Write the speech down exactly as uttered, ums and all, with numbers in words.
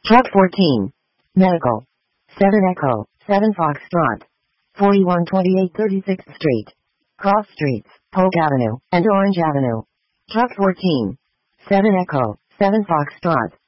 Truck fourteen. Medical. seven Echo, seven Foxtrot. forty-one twenty-eight thirty-sixth Street. Cross Streets, Polk Avenue, and Orange Avenue. Truck fourteen. seven Echo, seven Foxtrot.